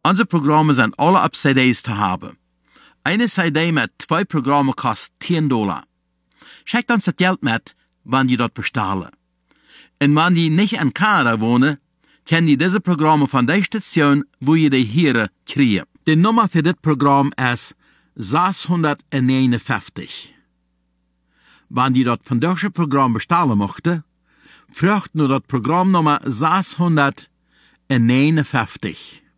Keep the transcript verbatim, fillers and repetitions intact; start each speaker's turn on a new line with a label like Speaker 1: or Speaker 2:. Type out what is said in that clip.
Speaker 1: Unsere Programme sind alle auf C Ds zu haben. Eine C D mit zwei Programmen kostet zehn Dollar. Schickt uns das Geld mit, wenn die dort bestellen. Und wenn die nicht in Kanada wohnen, können die diese Programme von der Station, wo ihr die hier kriegen. Die Nummer für das Programm ist sechshundertneunundfünfzig. Wenn die dort von diesem Programm bestellen möchten, fragt nur das Programmnummer sechshundertneunundfünfzig.